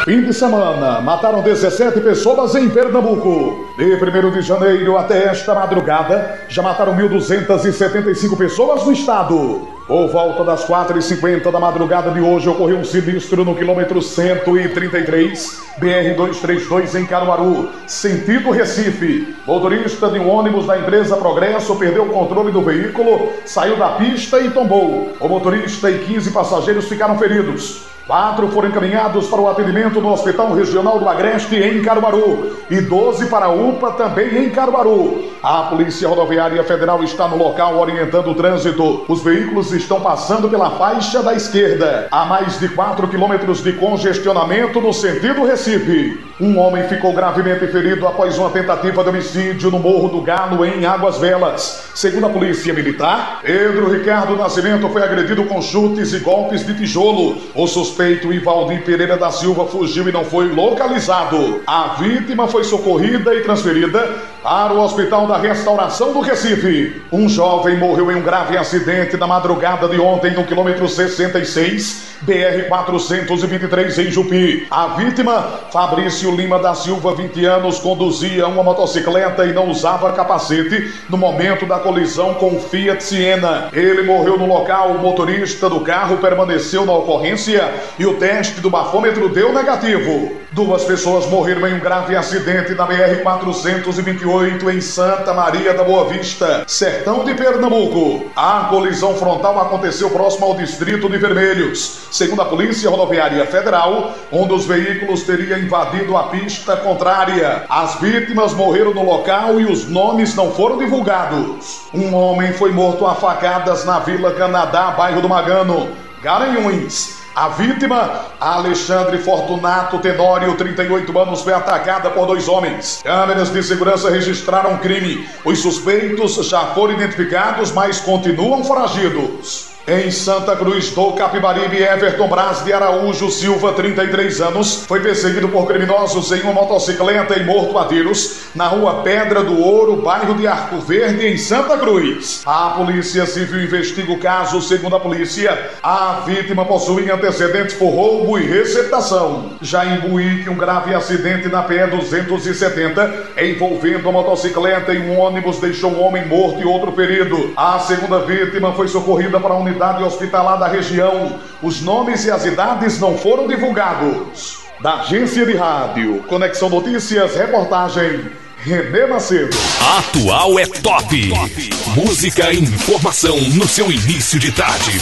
Fim de semana, mataram 17 pessoas em Pernambuco. De 1º de janeiro até esta madrugada, já mataram 1.275 pessoas no estado. Por volta das 4h50 da madrugada de hoje, ocorreu um sinistro no quilômetro 133, BR-232 em Caruaru, sentido Recife. Motorista de um ônibus da empresa Progresso perdeu o controle do veículo, saiu da pista e tombou. O motorista e 15 passageiros ficaram feridos. 4 foram encaminhados para o atendimento no Hospital Regional do Agreste, em Caruaru, e 12 para a UPA, também em Caruaru. A Polícia Rodoviária Federal está no local orientando o trânsito. Os veículos estão passando pela faixa da esquerda. Há mais de 4 quilômetros de congestionamento no sentido Recife. Um homem ficou gravemente ferido após uma tentativa de homicídio no Morro do Galo, em Águas Velas. Segundo a Polícia Militar, Pedro Ricardo Nascimento foi agredido com chutes e golpes de tijolo. O suspeito Ivaldir Pereira da Silva fugiu e não foi localizado. A vítima foi socorrida e transferida para o Hospital da Restauração do Recife. Um jovem morreu em um grave acidente na madrugada de ontem no quilômetro 66, BR-423 em Jupi. A vítima, Fabrício Lima da Silva, 20 anos, conduzia uma motocicleta e não usava capacete no momento da colisão com o Fiat Siena. Ele morreu no local. O motorista do carro permaneceu na ocorrência e o teste do bafômetro deu negativo. 2 pessoas morreram em um grave acidente na BR-428 em Santa Maria da Boa Vista, sertão de Pernambuco. A colisão frontal aconteceu próximo ao distrito de Vermelhos. Segundo a Polícia Rodoviária Federal, um dos veículos teria invadido a pista contrária. As vítimas morreram no local e os nomes não foram divulgados. Um homem foi morto a facadas na Vila Canadá, bairro do Magano, Garanhuns. A vítima, Alexandre Fortunato Tenório, 38 anos, foi atacada por 2 homens. Câmeras de segurança registraram o crime. Os suspeitos já foram identificados, mas continuam foragidos. Em Santa Cruz do Capibaribe, Everton Braz de Araújo Silva, 33 anos, foi perseguido por criminosos em uma motocicleta e morto a tiros na rua Pedra do Ouro, bairro de Arco Verde, em Santa Cruz. A Polícia Civil investiga o caso. Segundo a polícia, a vítima possuía antecedentes por roubo e receptação. Já em Buíque, um grave acidente na PE-270 envolvendo a motocicleta e um ônibus deixou um homem morto e outro ferido. A segunda vítima foi socorrida para a unidade hospitalar da região. Os nomes e as idades não foram divulgados. Da agência de rádio Conexão Notícias, reportagem Renê Macedo. Atual é top. Música e informação no seu início de tarde.